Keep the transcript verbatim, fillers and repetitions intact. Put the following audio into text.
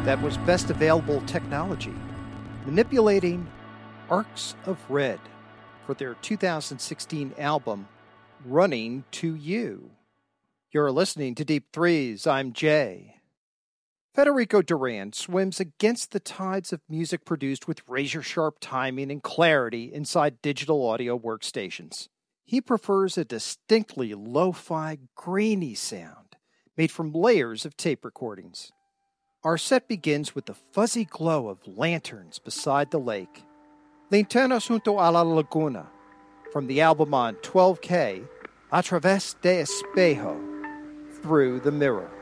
That was Best Available Technology, manipulating Arcs of Red for their two thousand sixteen album, Running to You. You're listening to Deep Threes. I'm Jay. Federico Duran swims against the tides of music produced with razor-sharp timing and clarity inside digital audio workstations. He prefers a distinctly lo-fi, grainy sound made from layers of tape recordings. Our set begins with the fuzzy glow of lanterns beside the lake. Linternas junto a la laguna, from the album on twelve K, A Través de Espejo, Through the Mirror.